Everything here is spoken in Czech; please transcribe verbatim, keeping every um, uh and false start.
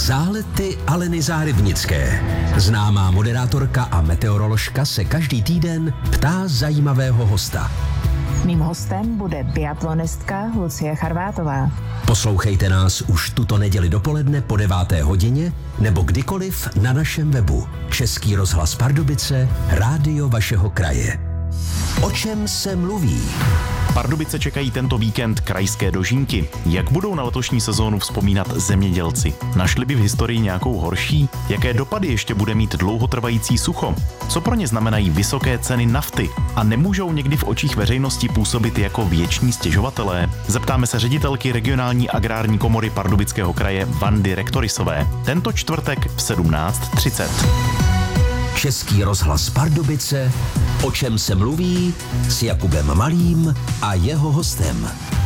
Zálety Aleny Zárybnické. Známá moderátorka a meteoroložka se každý týden ptá zajímavého hosta. Mým hostem bude biatlonistka Lucie Charvátová. Poslouchejte nás už tuto neděli dopoledne po deváté hodině nebo kdykoliv na našem webu. Český rozhlas Pardubice, rádio vašeho kraje. O čem se mluví? Pardubice čekají tento víkend krajské dožínky. Jak budou na letošní sezónu vzpomínat zemědělci? Našli by v historii nějakou horší? Jaké dopady ještě bude mít dlouhotrvající sucho? Co pro ně znamenají vysoké ceny nafty? A nemůžou někdy v očích veřejnosti působit jako věční stěžovatelé? Zeptáme se ředitelky regionální agrární komory Pardubického kraje Vandy Rektorisové. Tento čtvrtek v sedmnáct třicet. Český rozhlas Pardubice, o čem se mluví s Jakubem Malým a jeho hostem.